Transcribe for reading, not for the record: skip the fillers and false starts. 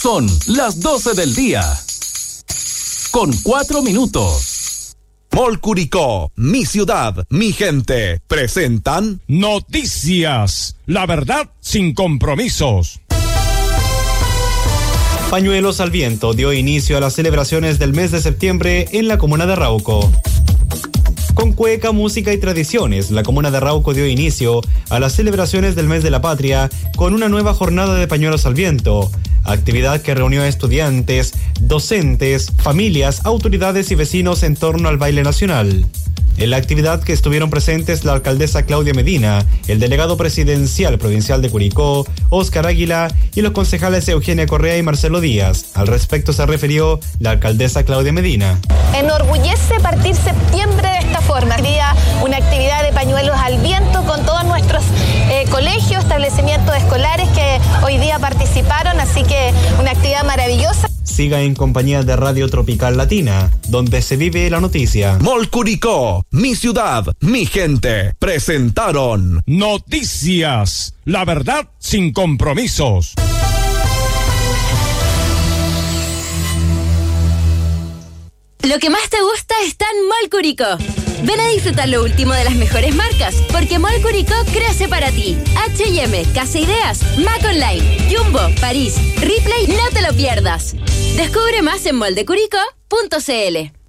Son las 12 del día, con 4 minutos. Mall Curicó, mi ciudad, mi gente, presentan Noticias, la verdad sin compromisos. Pañuelos al Viento dio inicio a las celebraciones del mes de septiembre en la comuna de Arauco. Con cueca, música y tradiciones, la comuna de Arauco dio inicio a las celebraciones del mes de la patria con una nueva jornada de Pañuelos al Viento, actividad que reunió a estudiantes, docentes, familias, autoridades y vecinos en torno al baile nacional. En la actividad que estuvieron presentes la alcaldesa Claudia Medina, el delegado presidencial provincial de Curicó, Óscar Águila, y los concejales Eugenia Correa y Marcelo Díaz. Al respecto se refirió la alcaldesa Claudia Medina. Enorgullece partir septiembre de esta forma. Sería una actividad de pañuelos al viento con todos nuestros colegios, establecimientos escolares que hoy día participaron, así que una actividad maravillosa. Siga en compañía de Radio Tropical Latina, donde se vive la noticia. Mall Curicó, mi ciudad, mi gente, presentaron Noticias, la verdad sin compromisos. Lo que más te gusta está en Mall Curicó. Ven a disfrutar lo último de las mejores marcas, porque Mall Curicó crece para ti. H&M, Casa Ideas, Mac Online, Jumbo, París, Ripley, no te lo pierdas. Descubre más en moldecuricó.cl.